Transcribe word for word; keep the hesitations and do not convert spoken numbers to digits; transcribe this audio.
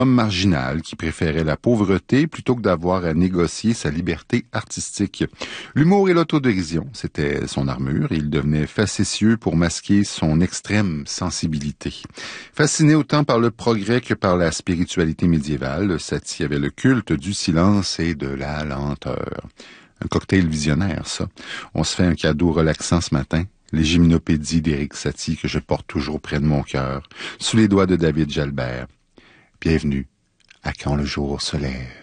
homme marginal qui préférait la pauvreté plutôt que d'avoir à négocier sa liberté artistique. L'humour et l'autodérision, c'était son armure et il devenait facétieux pour masquer son extrême sensibilité. Fasciné autant par le progrès que par la spiritualité médiévale, Satie avait le culte du silence et de la lenteur. Un cocktail visionnaire, ça. On se fait un cadeau relaxant ce matin. Les Gymnopédies d'Éric Satie que je porte toujours près de mon cœur, sous les doigts de David Jalbert. Bienvenue à Quand le jour se lève.